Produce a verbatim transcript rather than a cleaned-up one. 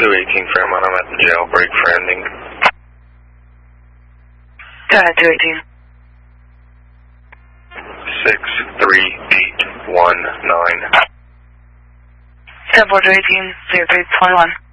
two eighteen Fairmont, I'm at the jailbreak for ending. Go ahead, two eighteen. six three eight one nine. ten four two eighteen, zero three twenty-one.